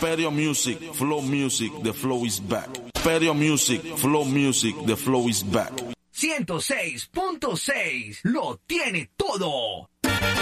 Imperio Music, Flow Music, the flow is back. Imperio Music, Flow Music, the flow is back. 106.6 lo tiene todo.